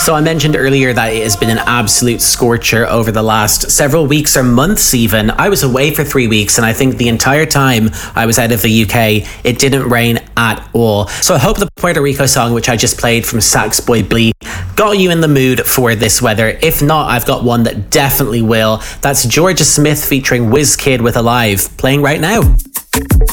So I mentioned earlier that it has been an absolute scorcher over the last several weeks or months even. I was away for 3 weeks and I think the entire time I was out of the UK, it didn't rain at all. So I hope the Puerto Rico song, which I just played from Saxboy Blee, got you in the mood for this weather. If not, I've got one that definitely will. That's Georgia Smith featuring Wizkid with Alive, playing right now.